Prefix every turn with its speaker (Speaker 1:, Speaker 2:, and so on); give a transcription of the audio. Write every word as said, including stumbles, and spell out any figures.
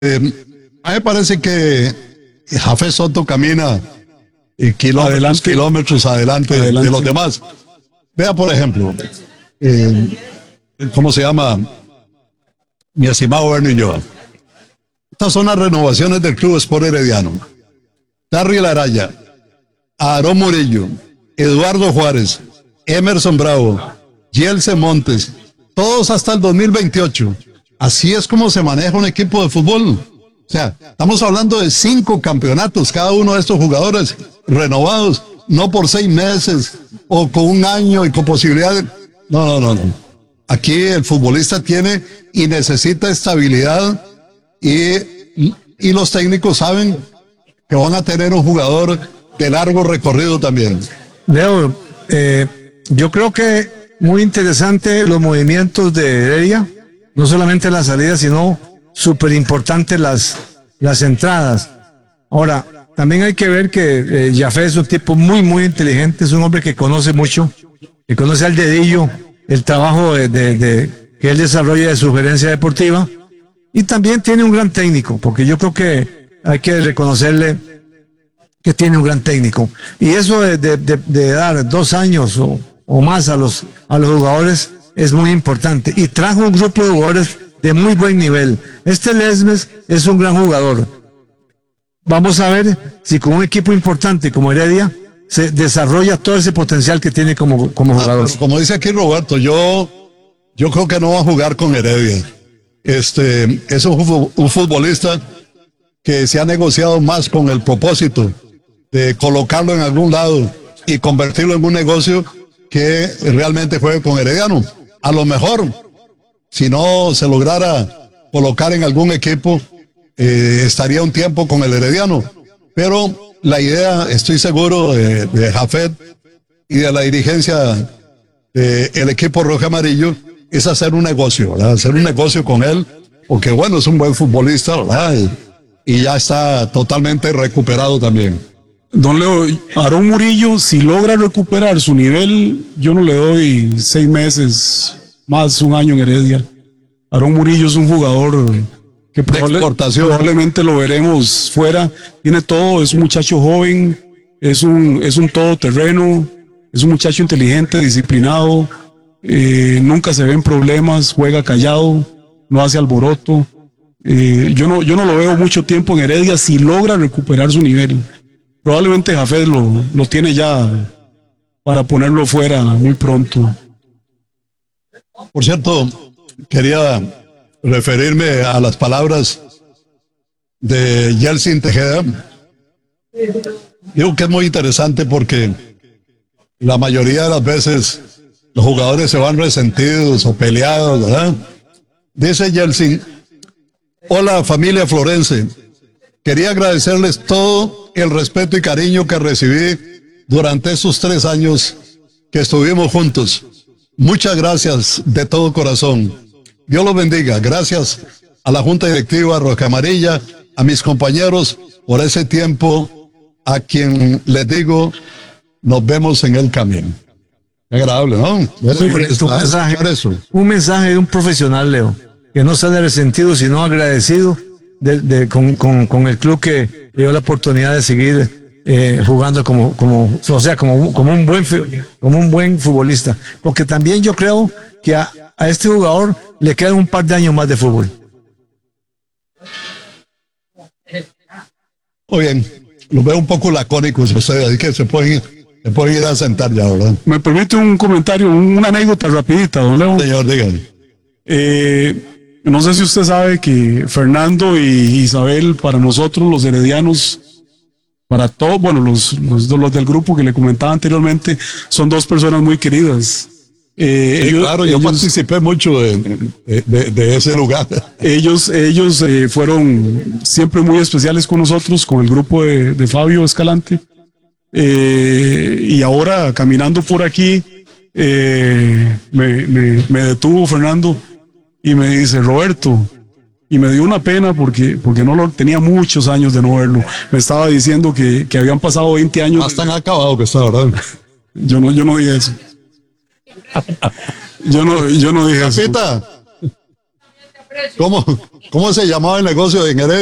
Speaker 1: Eh, a mí me parece que Jafet Soto camina eh, kilómetros, adelante. kilómetros adelante, adelante de los demás. Vea, por ejemplo, eh, ¿cómo se llama? Mi estimado Bernie Joa. Estas son las renovaciones del Club Sport Herediano. Darryl Araya, Aarón Murillo, Eduardo Juárez, Emerson Bravo, Yelce Montes, todos hasta el dos mil veintiocho. Así es como se maneja un equipo de fútbol. O sea, estamos hablando de cinco campeonatos, cada uno de estos jugadores renovados, no por seis meses o con un año y con posibilidad de... No, no, no, no. Aquí el futbolista tiene y necesita estabilidad y, y los técnicos saben que van a tener un jugador de largo recorrido también.
Speaker 2: Leo, eh, yo creo que muy interesante los movimientos de Heredia, no solamente las salidas, sino súper importantes las, las entradas. Ahora, también hay que ver que eh, Jafet es un tipo muy, muy inteligente, es un hombre que conoce mucho, que conoce al dedillo el trabajo de, de, de, que él desarrolla de sugerencia deportiva, y también tiene un gran técnico, porque yo creo que hay que reconocerle que tiene un gran técnico. Y eso de, de, de, de dar dos años o, o más a los, a los jugadores es muy importante. Y trajo un grupo de jugadores de muy buen nivel. Este Lesmes es un gran jugador. Vamos a ver si con un equipo importante como Heredia se desarrolla todo ese potencial que tiene como, como jugador.
Speaker 1: Ah, como dice aquí Roberto, yo, yo creo que no va a jugar con Heredia. Este, es un, un futbolista que se ha negociado más con el propósito de colocarlo en algún lado y convertirlo en un negocio que realmente juegue con Herediano. A lo mejor, si no se lograra colocar en algún equipo, eh, estaría un tiempo con el Herediano. Pero la idea, estoy seguro, de, de Jafet y de la dirigencia del equipo rojo amarillo, es hacer un negocio, ¿verdad? Hacer un negocio con él, porque bueno, es un buen futbolista, ¿verdad? Y, y ya está totalmente recuperado también.
Speaker 3: Don Leo, Aarón Murillo, si logra recuperar su nivel, yo no le doy seis meses, más un año en Heredia. Aarón Murillo es un jugador que probable, probablemente lo veremos fuera. Tiene todo, es un muchacho joven, es un, es un todoterreno, es un muchacho inteligente, disciplinado, eh, nunca se ven problemas, juega callado, no hace alboroto. Eh, yo no, yo no lo veo mucho tiempo en Heredia si logra recuperar su nivel. Probablemente Jafet lo, lo tiene ya para ponerlo fuera muy pronto.
Speaker 1: Por cierto, quería referirme a las palabras de Yeltsin Tejeda. Digo que es muy interesante porque la mayoría de las veces los jugadores se van resentidos o peleados, ¿verdad? Dice Yeltsin: hola familia florense, quería agradecerles todo el respeto y cariño que recibí durante esos tres años que estuvimos juntos. Muchas gracias de todo corazón. Dios los bendiga. Gracias a la Junta Directiva Roja Amarilla, a mis compañeros por ese tiempo, a quien les digo, nos vemos en el camino. Qué agradable, ¿no?
Speaker 2: Un mensaje, un mensaje de un profesional, Leo, que no sale resentido, sino agradecido de, de, con, con, con el club que le dio la oportunidad de seguir eh, jugando como, como, o sea, como, como un buen, como un buen futbolista. Porque también yo creo que a, a este jugador le quedan un par de años más de fútbol.
Speaker 1: Muy bien, lo veo un poco lacónicos ustedes, así que se pueden ir, se pueden ir a sentar ya, ¿verdad?
Speaker 3: Me permite un comentario, una anécdota rapidita, don Leo.
Speaker 1: Señor, dígame.
Speaker 3: Eh, no sé si usted sabe que Fernando y Isabel, para nosotros los heredianos, para todos, bueno, los, los, los del grupo que le comentaba anteriormente, son dos personas muy queridas. Eh,
Speaker 1: sí,
Speaker 3: ellos,
Speaker 1: claro, yo
Speaker 3: ellos,
Speaker 1: participé mucho de, de, de, de ese lugar.
Speaker 3: Ellos, ellos eh, fueron siempre muy especiales con nosotros, con el grupo de, de Fabio Escalante. Eh, y ahora, caminando por aquí, eh, me, me, me detuvo Fernando y me dice: Roberto, y me dio una pena porque, porque no lo tenía muchos años de no verlo. Me estaba diciendo que, que habían pasado veinte años.
Speaker 1: Más tan acabado que está, ¿verdad?
Speaker 3: Yo no, yo no dije eso. Yo no, yo no dije
Speaker 1: Capita.
Speaker 3: eso.
Speaker 1: ¿Cómo, cómo se llamaba el negocio en Heredia?